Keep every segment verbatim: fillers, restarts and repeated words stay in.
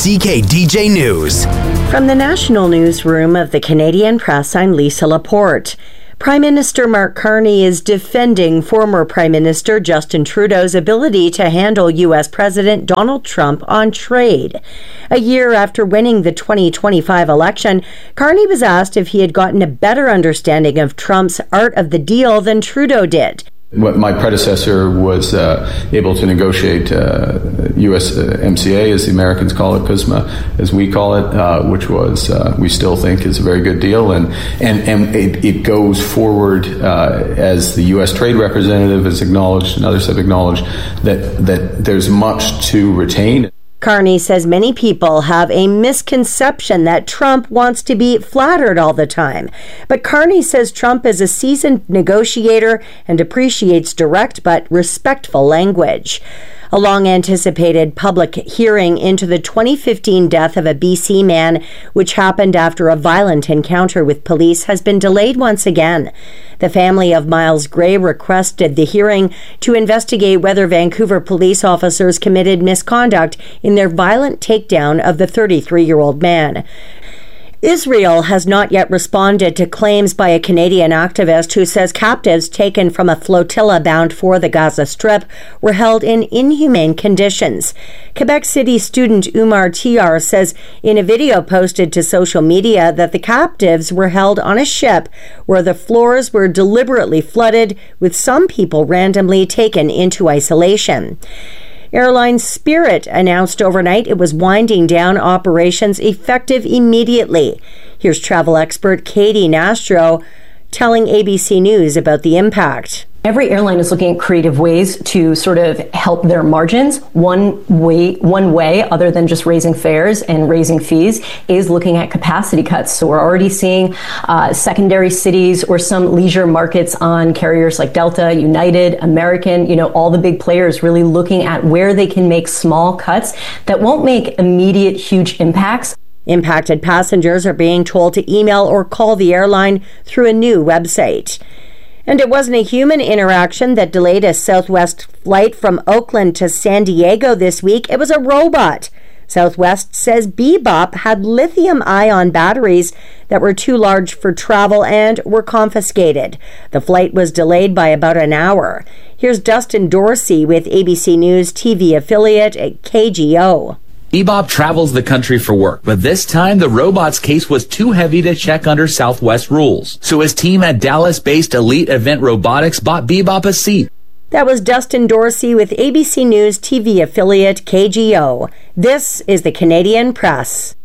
C K D J News. From the National Newsroom of the Canadian Press, I'm Lisa Laporte. Prime Minister Mark Carney is defending former Prime Minister Justin Trudeau's ability to handle U S President Donald Trump on trade. A year after winning the twenty twenty-five election, Carney was asked if he had gotten a better understanding of Trump's art of the deal than Trudeau did. What my predecessor was uh, able to negotiate uh, U S M C A, as the Americans call it, C U S M A, as we call it, uh, which was, uh, we still think is a very good deal. And, and, and it, it goes forward uh, as the U S Trade Representative has acknowledged and others have acknowledged that, that there's much to retain. Carney says many people have a misconception that Trump wants to be flattered all the time. But Carney says Trump is a seasoned negotiator and appreciates direct but respectful language. A long-anticipated public hearing into the twenty fifteen death of a B C man, which happened after a violent encounter with police, has been delayed once again. The family of Miles Gray requested the hearing to investigate whether Vancouver police officers committed misconduct in their violent takedown of the thirty-three-year-old man. Israel has not yet responded to claims by a Canadian activist who says captives taken from a flotilla bound for the Gaza Strip were held in inhumane conditions. Quebec City student Umar Tiar says in a video posted to social media that the captives were held on a ship where the floors were deliberately flooded, with some people randomly taken into isolation. Airline Spirit announced overnight it was winding down operations effective immediately. Here's travel expert Katie Nastro telling A B C News about the impact. Every airline is looking at creative ways to sort of help their margins. One way, one way, other than just raising fares and raising fees, is looking at capacity cuts. So we're already seeing uh, secondary cities or some leisure markets on carriers like Delta, United, American, you know, all the big players really looking at where they can make small cuts that won't make immediate huge impacts. Impacted passengers are being told to email or call the airline through a new website. And it wasn't a human interaction that delayed a Southwest flight from Oakland to San Diego this week. It was a robot. Southwest says Bebop had lithium-ion batteries that were too large for travel and were confiscated. The flight was delayed by about an hour. Here's Dustin Dorsey with A B C News T V affiliate K G O. Bebop travels the country for work, but this time the robot's case was too heavy to check under Southwest rules. So his team at Dallas-based Elite Event Robotics bought Bebop a seat. That was Dustin Dorsey with A B C News T V affiliate K G O. This is the Canadian Press.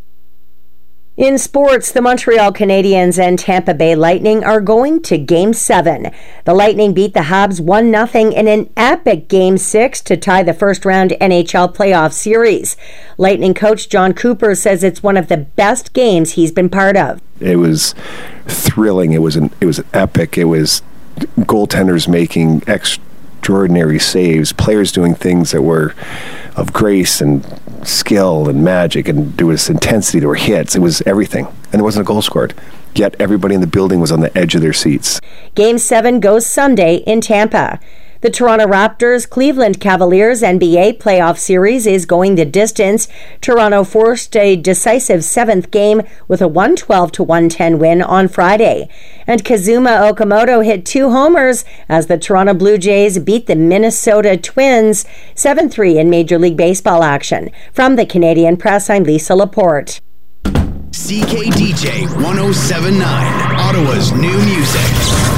In sports, the Montreal Canadiens and Tampa Bay Lightning are going to Game seven. The Lightning beat the Habs one nothing in an epic Game six to tie the first-round N H L playoff series. Lightning coach John Cooper says it's one of the best games he's been part of. It was thrilling. It was an, it was epic. It was goaltenders making extraordinary saves, players doing things that were of grace and skill and magic, and there was intensity, there were hits, it was everything, and there wasn't a goal scored, yet everybody in the building was on the edge of their seats. Game seven goes Sunday in Tampa. The Toronto Raptors Cleveland Cavaliers N B A playoff series is going the distance. Toronto forced a decisive seventh game with a one twelve to one ten win on Friday. And Kazuma Okamoto hit two homers as the Toronto Blue Jays beat the Minnesota Twins seven three in Major League Baseball action. From the Canadian Press, I'm Lisa Laporte. C K D J one oh seven point nine, Ottawa's new music.